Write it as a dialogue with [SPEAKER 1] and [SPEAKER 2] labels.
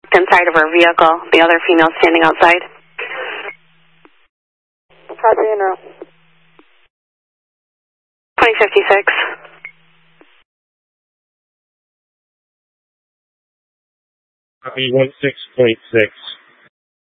[SPEAKER 1] inside of her vehicle, the other female standing outside.
[SPEAKER 2] Copy now.
[SPEAKER 1] 2056.
[SPEAKER 3] Copy 16.6.